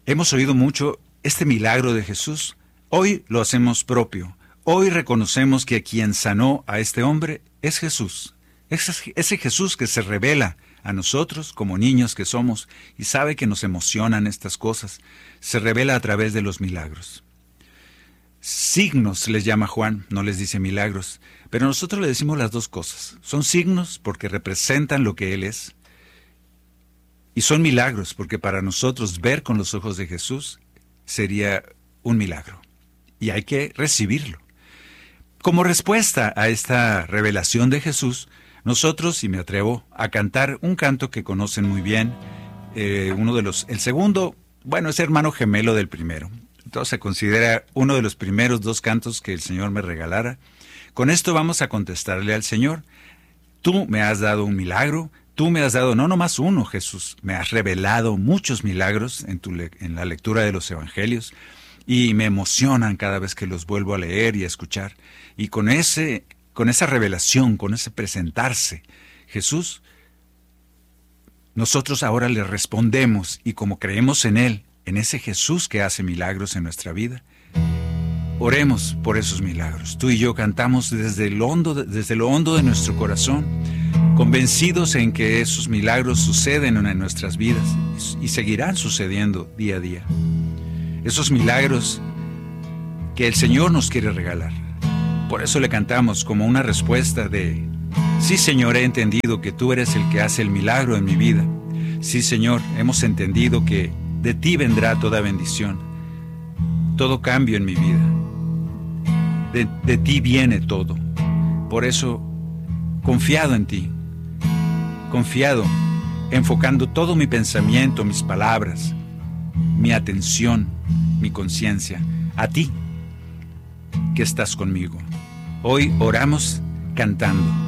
Hemos oído mucho este milagro de Jesús. Hoy lo hacemos propio. Hoy reconocemos que quien sanó a este hombre es Jesús. Ese Jesús que se revela a nosotros como niños que somos y sabe que nos emocionan estas cosas. Se revela a través de los milagros. Signos les llama Juan, no les dice milagros, pero nosotros le decimos las dos cosas. Son signos porque representan lo que Él es, y son milagros porque para nosotros ver con los ojos de Jesús sería un milagro, y hay que recibirlo. Como respuesta a esta revelación de Jesús, nosotros, y me atrevo a cantar un canto que conocen muy bien, el segundo, es hermano gemelo del primero. Entonces se considera uno de los primeros dos cantos que el Señor me regalara. Con esto vamos a contestarle al Señor: tú me has dado un milagro, tú me has dado no nomás uno, Jesús, me has revelado muchos milagros en la lectura de los evangelios, y me emocionan cada vez que los vuelvo a leer y a escuchar. Y con esa revelación, con ese presentarse, Jesús, nosotros ahora le respondemos, y como creemos en Él, en ese Jesús que hace milagros en nuestra vida, oremos por esos milagros. Tú y yo cantamos desde lo hondo de nuestro corazón, convencidos en que esos milagros suceden en nuestras vidas y seguirán sucediendo día a día. Esos milagros que el Señor nos quiere regalar. Por eso le cantamos como una respuesta de: sí, Señor, he entendido que tú eres el que hace el milagro en mi vida. Sí, Señor, hemos entendido que de ti vendrá toda bendición, todo cambio en mi vida. De ti viene todo. Por eso, confiado en ti, enfocando todo mi pensamiento, mis palabras, mi atención, mi conciencia, a ti, que estás conmigo. Hoy oramos cantando.